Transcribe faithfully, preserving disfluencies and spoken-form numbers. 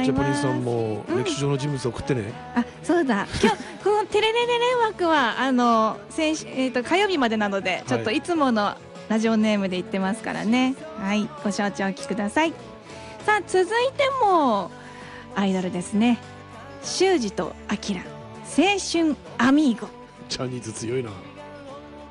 じゃあポニーす。 さんもうん歴史上の人物を送ってね。 あ、そうだ。今日このテレレレレ枠はあの先週えっ、と火曜日までなので、ちょっといつものラジオネームで言ってますからね。はい、ご承知おきください。さあ続いてもアイドルですね。修二とアキラ、青春アミーゴ。 ジャニーズ強いな。